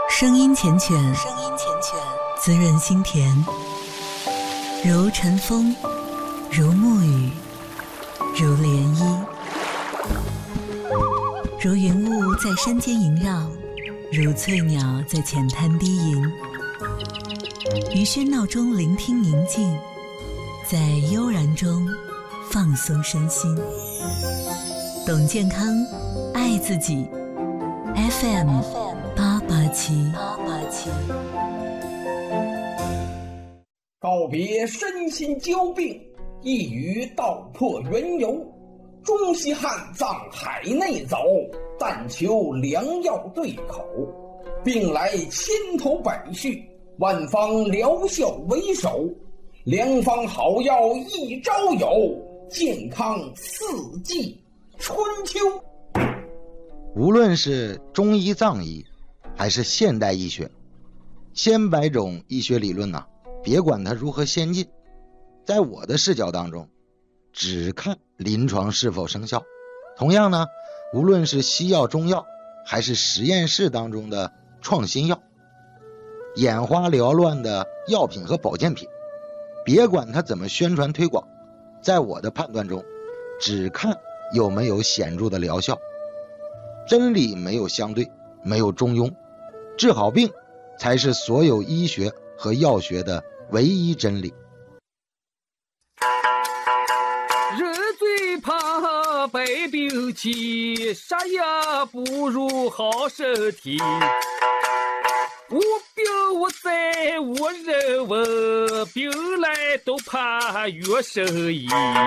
声音缱绻，滋润心田，如晨风，如沐雨，如涟漪，如云雾在山间萦绕，如翠鸟在浅滩低吟。于喧闹中聆听宁静，在悠然中放松身心。懂健康，爱自己。FM 887。 告别身心交病，一语道破缘由。中西汉藏海内走，但求良药对口。病来千头百绪，万方疗效为首。良方好药一朝有，健康四季春秋。 无论是中医藏医还是现代医学，千百种医学理论别管它如何先进，在我的视角当中只看临床是否生效。同样呢，无论是西药中药还是实验室当中的创新药，眼花缭乱的药品和保健品，别管它怎么宣传推广，在我的判断中只看有没有显著的疗效。真理没有相对，没有中庸，治好病才是所有医学和药学的唯一真理。 人最怕百病起，啥也不如好身体。无病无灾无人问，病来都怕药神医。